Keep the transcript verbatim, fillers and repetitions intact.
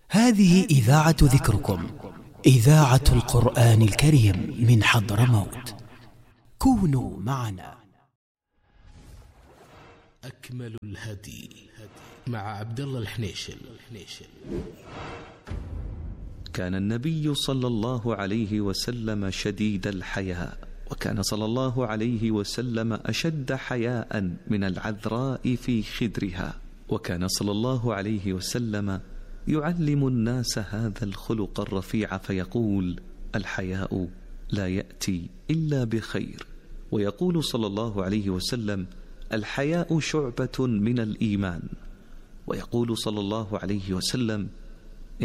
هذه إذاعة ذكركم، إذاعة القرآن الكريم من حضرموت. كونوا معنا. أكمل الهدي مع عبد الله الحنيشل. كان النبي صلى الله عليه وسلم شديد الحياء، وكان صلى الله عليه وسلم أشد حياء من العذراء في خدرها، وكان صلى الله عليه وسلم يعلم الناس هذا الخلق الرفيع فيقول: الحياء لا يأتي إلا بخير. ويقول صلى الله عليه وسلم: الحياء شعبة من الإيمان. ويقول صلى الله عليه وسلم: